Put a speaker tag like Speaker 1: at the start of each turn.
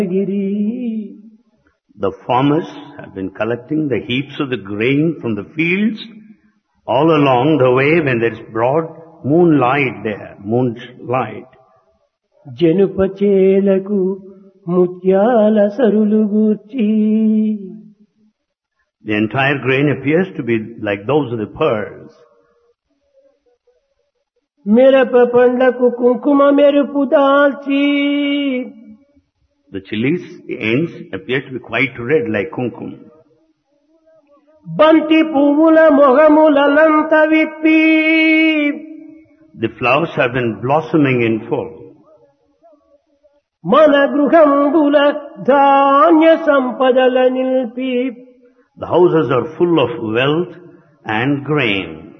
Speaker 1: Giri
Speaker 2: The farmers have been collecting the heaps of the grain from the fields all along the way when there is broad moonlight there, moonlight.
Speaker 1: జనుపచేలకు ముత్యాల సరులు గూర్చి
Speaker 2: The entire grain appears to be like those of the pearls.
Speaker 1: మిరప పండ్లకు కుంకుమ మెరుపు దాల్చి
Speaker 2: The chilies, the ends, appear to be quite red like kumkum.
Speaker 1: బంతి పువ్వుల మొగములంత విప్పి
Speaker 2: The flowers have been blossoming in full.
Speaker 1: మన గృహంబుల ధాన్య సంపదల నిల్పి
Speaker 2: The houses are full of wealth and grain.